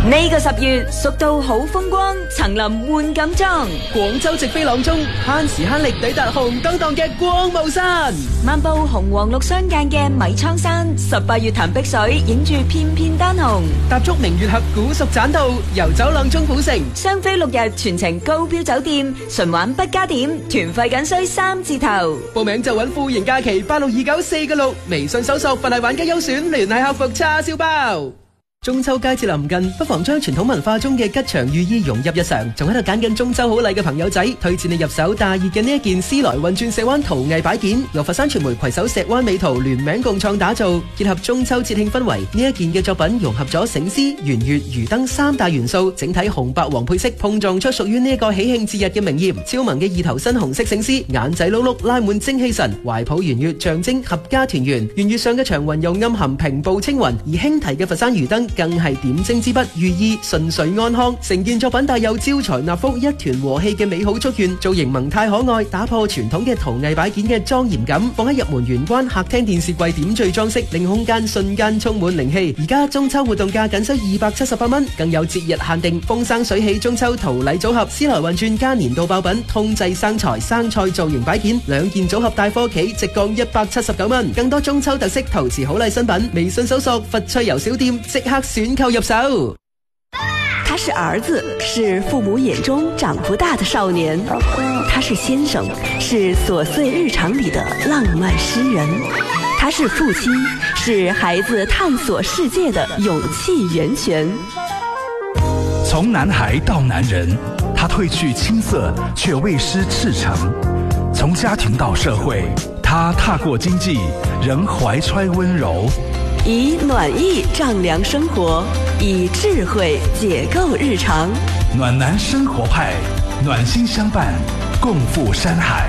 呢個10月，蜀道好風光，層林換錦裝。 廣州直飛朗中，慳時慳力抵達紅當當嘅光霧山。 漫步紅黃綠相間嘅米倉山，18月潭碧水，影住片片丹紅。 踏足明月峽古蜀棧道，遊走朗中古城。 雙飛6日，全程高標酒店，純玩不加點，團費僅需3字頭。 報名就揾富盈假期8629496，微信搜索佛系玩家優選，聯繫客服叉燒包。中秋佳節臨近，不妨將傳統文化中嘅吉祥寓意融入日常。仲喺度揀緊中秋好禮嘅朋友仔，推薦你入手大熱嘅呢一件絲來運轉石灣陶藝擺件，由佛山傳媒攜手石灣美圖聯名共創打造，結合中秋節慶氛圍。呢一件嘅作品融合咗醒獅、圓月、魚燈3大元素，整體紅白黃配色碰撞出屬於呢一個喜慶節日嘅明豔。超萌嘅2頭身紅色醒獅，眼仔碌碌拉滿精氣神，懷抱圓月象徵合家團圓。圓月上嘅長雲又暗含平步青雲，而輕提嘅佛山魚燈更係點睛之筆，寓意順遂安康。成件作品帶有招財納福、一團和氣嘅美好祝願，造型萌態可愛，打破傳統嘅陶藝擺件嘅莊嚴感，放喺入門玄關、客廳電視櫃點綴裝飾，令空間瞬間充滿靈氣。而家中秋活動價僅需278蚊，更有節日限定風生水起中秋陶禮組合，絲來運轉加年度爆品，通濟生財生菜造型擺件2件組合帶貨企，直降179蚊。更多中秋特色陶瓷好禮新品，微信搜索佛趣遊小店，即刻選購入手。 他是兒子，是父母眼中長不大的少年；他是先生，是瑣碎日常裡的浪漫詩人；他是父親，是孩子探索世界的勇氣源泉。 從男孩到男人，他褪去青澀，卻未失赤誠；從家庭到社會，他踏過經濟，仍懷揣溫柔。 以暖意丈量生活，以智慧解構日常。 暖男生活派，暖心相伴，共赴山海。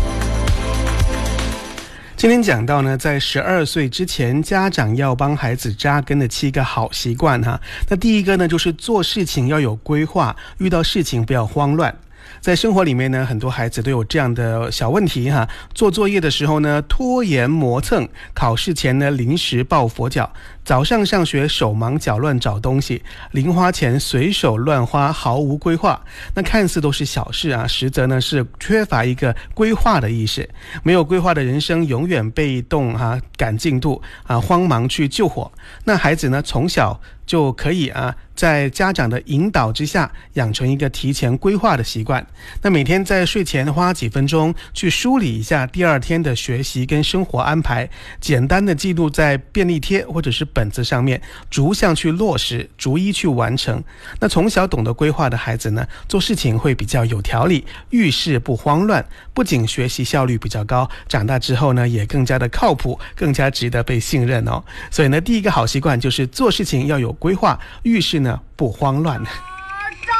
今天讲到呢，在12岁之前，家长要帮孩子扎根的7个好习惯哈。那第一个呢，就是做事情要有规划，遇到事情不要慌乱。在生活里面呢，很多孩子都有这样的小问题哈。做作业的时候呢，拖延磨蹭；考试前呢，临时抱佛脚；早上上学手忙脚乱找东西；零花钱随手乱花，毫无规划。那看似都是小事啊，实则呢是缺乏一个规划的意识。没有规划的人生，永远被动啊，赶进度啊，慌忙去救火。那孩子呢，从小就可以在家长的引导之下，养成一个提前规划的习惯。那每天在睡前花几分钟去梳理一下第2天的学习跟生活安排，简单的记录在便利贴或者是本子上面，逐项去落实，逐一去完成。那从小懂得规划的孩子呢，做事情会比较有条理，遇事不慌乱，不仅学习效率比较高，长大之后呢，也更加的靠谱，更加值得被信任哦。所以呢，第一个好习惯就是做事情要有规划，遇事呢不慌乱。